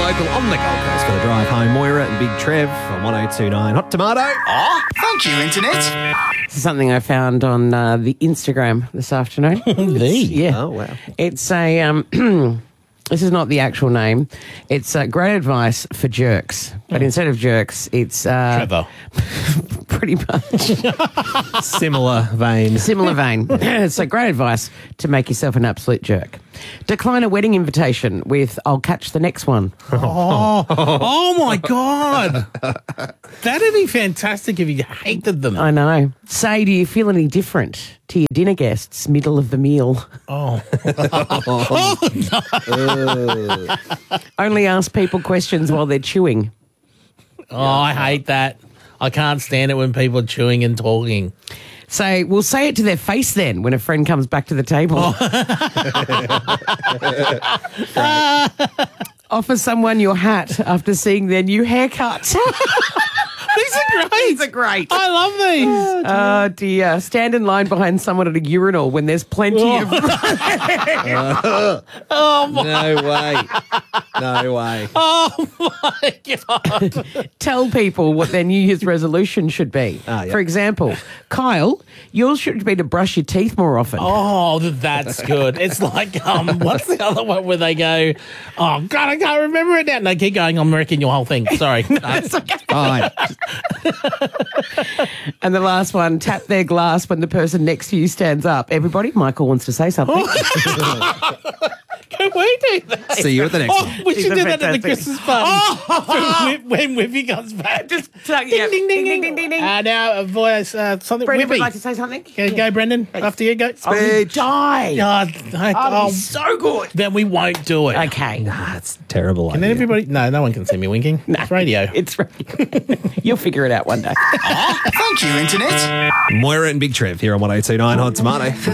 local on the Gold Coast for the drive home. Moira and Big Trev on 102.9 Hot Tomato. Oh, thank you, Internet. This is something I found on the Instagram this afternoon. Yeah. Oh, wow. It's a... this is not the actual name. It's great advice for jerks. But instead of jerks, it's... Trevor. pretty much. Similar vein. Similar vein. So great advice to make yourself an absolute jerk. Decline a wedding invitation with, I'll catch the next one. Oh my God. That'd be fantastic if you hated them. I know. Say, do you feel any different to your dinner guests middle of the meal? Oh. Only ask people questions while they're chewing. Oh, I hate that. I can't stand it when people are chewing and talking. So we'll say it to their face then when a friend comes back to the table. Offer someone your hat after seeing their new haircut. These are great. These are great. I love these. Oh, dear. Stand in line behind someone at a urinal when there's plenty of... No way. No way. Oh, my God. Tell people what their New Year's resolution should be. Yeah. For example, Kyle, yours should be to brush your teeth more often. Oh, that's good. It's like, what's the other one where they go, oh, God, I can't remember it now. No, keep going. I'm wrecking your whole thing. Sorry. It's okay. Fine. And the last one, tap their glass when the person next to you stands up. Everybody, Michael wants to say something. Can we do that? See you at the next one. Oh, we These should are do that at the fantastic. Christmas party. When Whippy comes back. Just ding, ding, ding, ding, ding, ding. Now, a voice, something. Brendan would Whippy. like to say something. Go, Brendan. After you, go. I will die. Oh, So good. then we won't do it. Okay. That's terrible. And then everybody... No one can see me winking. It's radio. It's right. You'll figure it out one day. Thank you, Internet. Moira and Big Trev here on 102.9 Hot Tomato.